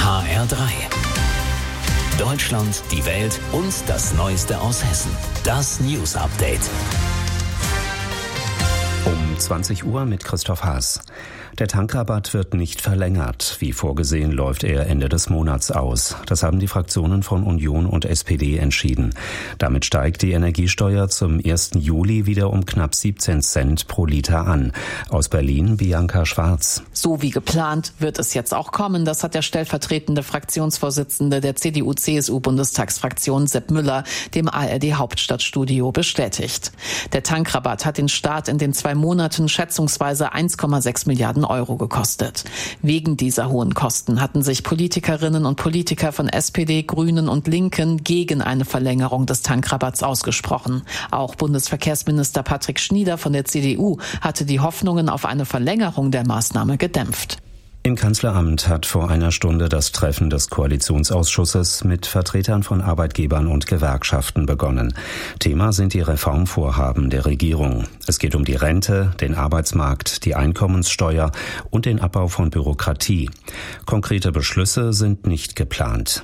HR3. Deutschland, die Welt und das Neueste aus Hessen. Das News Update. Um 20 Uhr mit Christoph Haas. Der Tankrabatt wird nicht verlängert. Wie vorgesehen läuft er Ende des Monats aus. Das haben die Fraktionen von Union und SPD entschieden. Damit steigt die Energiesteuer zum 1. Juli wieder um knapp 17 Cent pro Liter an. Aus Berlin Bianca Schwarz. So wie geplant wird es jetzt auch kommen. Das hat der stellvertretende Fraktionsvorsitzende der CDU-CSU-Bundestagsfraktion Sepp Müller dem ARD-Hauptstadtstudio bestätigt. Der Tankrabatt hat den Staat in den 2 Monaten schätzungsweise 1,6 Milliarden Euro gekostet. Wegen dieser hohen Kosten hatten sich Politikerinnen und Politiker von SPD, Grünen und Linken gegen eine Verlängerung des Tankrabatts ausgesprochen. Auch Bundesverkehrsminister Patrick Schnieder von der CDU hatte die Hoffnungen auf eine Verlängerung der Maßnahme gedämpft. Im Kanzleramt hat vor einer Stunde das Treffen des Koalitionsausschusses mit Vertretern von Arbeitgebern und Gewerkschaften begonnen. Thema sind die Reformvorhaben der Regierung. Es geht um die Rente, den Arbeitsmarkt, die Einkommenssteuer und den Abbau von Bürokratie. Konkrete Beschlüsse sind nicht geplant.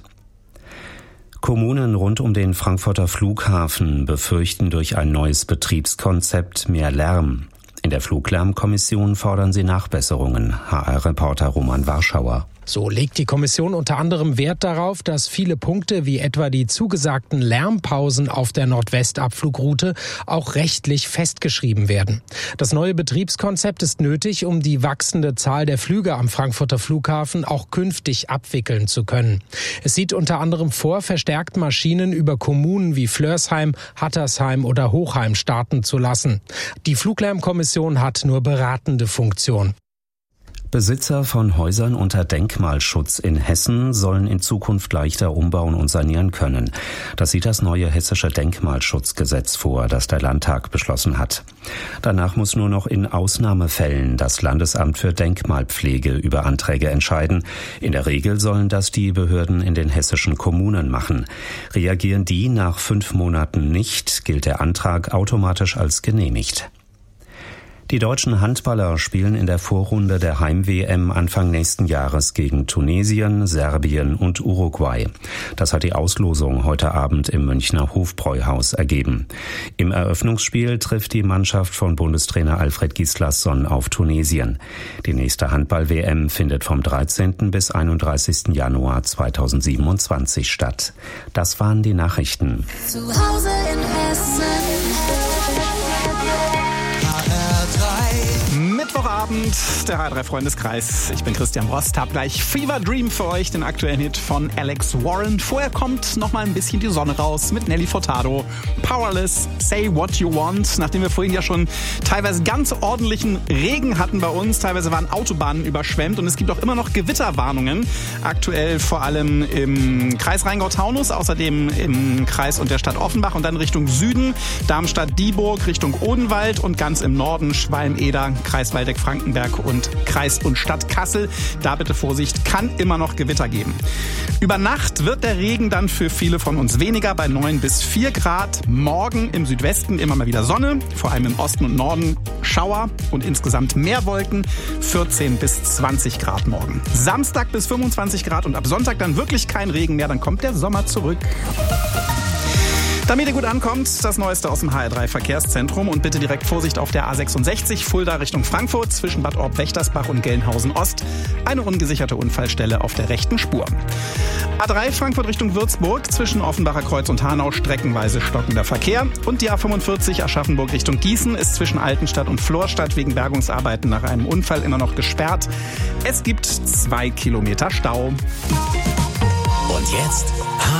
Kommunen rund um den Frankfurter Flughafen befürchten durch ein neues Betriebskonzept mehr Lärm. In der Fluglärmkommission fordern sie Nachbesserungen. HR-Reporter Roman Warschauer. So legt die Kommission unter anderem Wert darauf, dass viele Punkte wie etwa die zugesagten Lärmpausen auf der Nordwestabflugroute auch rechtlich festgeschrieben werden. Das neue Betriebskonzept ist nötig, um die wachsende Zahl der Flüge am Frankfurter Flughafen auch künftig abwickeln zu können. Es sieht unter anderem vor, verstärkt Maschinen über Kommunen wie Flörsheim, Hattersheim oder Hochheim starten zu lassen. Die Fluglärmkommission hat nur beratende Funktion. Besitzer von Häusern unter Denkmalschutz in Hessen sollen in Zukunft leichter umbauen und sanieren können. Das sieht das neue hessische Denkmalschutzgesetz vor, das der Landtag beschlossen hat. Danach muss nur noch in Ausnahmefällen das Landesamt für Denkmalpflege über Anträge entscheiden. In der Regel sollen das die Behörden in den hessischen Kommunen machen. Reagieren die nach 5 Monaten nicht, gilt der Antrag automatisch als genehmigt. Die deutschen Handballer spielen in der Vorrunde der Heim-WM Anfang nächsten Jahres gegen Tunesien, Serbien und Uruguay. Das hat die Auslosung heute Abend im Münchner Hofbräuhaus ergeben. Im Eröffnungsspiel trifft die Mannschaft von Bundestrainer Alfred Gislason auf Tunesien. Die nächste Handball-WM findet vom 13. bis 31. Januar 2027 statt. Das waren die Nachrichten. Zu Hause in Hessen. Mittwochabend, der HR3-Freundeskreis. Ich bin Christian Rost, hab gleich Fever Dream für euch, den aktuellen Hit von Alex Warren. Vorher kommt noch mal ein bisschen die Sonne raus mit Nelly Furtado. Powerless, Say What You Want. Nachdem wir vorhin ja schon teilweise ganz ordentlichen Regen hatten bei uns, teilweise waren Autobahnen überschwemmt und es gibt auch immer noch Gewitterwarnungen. Aktuell vor allem im Kreis Rheingau-Taunus, außerdem im Kreis und der Stadt Offenbach und dann Richtung Süden, Darmstadt-Dieburg, Richtung Odenwald und ganz im Norden Schwalm-Eder, Kreis Waldeck-Frankenberg und Kreis und Stadt Kassel. Da bitte Vorsicht, kann immer noch Gewitter geben. Über Nacht wird der Regen dann für viele von uns weniger, bei 9 bis 4 Grad. Morgen im Südwesten immer mal wieder Sonne, vor allem im Osten und Norden Schauer und insgesamt mehr Wolken, 14 bis 20 Grad morgen. Samstag bis 25 Grad und ab Sonntag dann wirklich kein Regen mehr, dann kommt der Sommer zurück. Damit ihr gut ankommt, das Neueste aus dem HR3-Verkehrszentrum und bitte direkt Vorsicht auf der A66 Fulda Richtung Frankfurt zwischen Bad Orb-Wächtersbach und Gelnhausen-Ost. Eine ungesicherte Unfallstelle auf der rechten Spur. A3 Frankfurt Richtung Würzburg zwischen Offenbacher Kreuz und Hanau streckenweise stockender Verkehr. Und die A45 Aschaffenburg Richtung Gießen ist zwischen Altenstadt und Florstadt wegen Bergungsarbeiten nach einem Unfall immer noch gesperrt. Es gibt 2 Kilometer Stau. Und jetzt